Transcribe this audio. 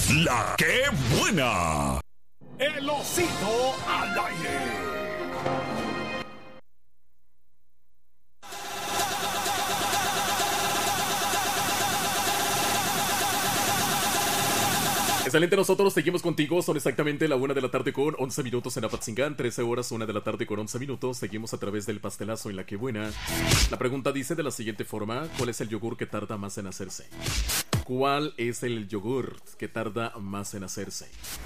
La que buena. El osito al aire. Excelente, nosotros seguimos contigo. Son exactamente la 1 de la tarde con 11 minutos en Apatzingán, 13 horas, 1 de la tarde con 11 minutos. Seguimos a través del pastelazo en La que buena. La pregunta dice de la siguiente forma: ¿cuál es el yogur que tarda más en hacerse? ¿Cuál es el yogur que tarda más en hacerse?